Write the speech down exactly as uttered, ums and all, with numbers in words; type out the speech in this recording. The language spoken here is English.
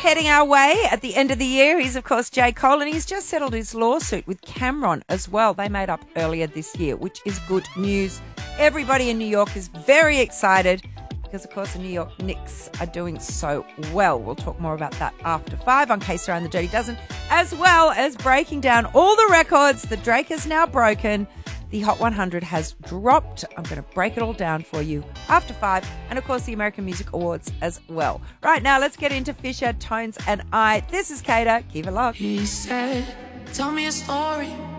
Heading our way at the end of the year, he's, of course, J. Cole, and he's just settled his lawsuit with Cameron as well. They made up earlier this year, which is good news. Everybody in New York is very excited because, of course, the New York Knicks are doing so well. We'll talk more about that after five on K-Star and the Dirty Dozen, as well as breaking down all the records that Drake has now broken. The Hot one hundred has dropped. I'm going to break it all down for you after five. And, of course, the American Music Awards as well. Right now, let's get into Fisher, Tones and I. This is Kater. Keep it locked. He said, tell me a story